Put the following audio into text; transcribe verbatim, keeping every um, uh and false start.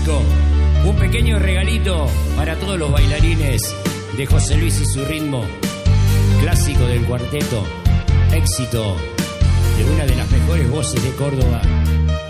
clásico. Un pequeño regalito para todos los bailarines de José Luis y su ritmo. Clásico del cuarteto. Éxito de una de las mejores voces de Córdoba.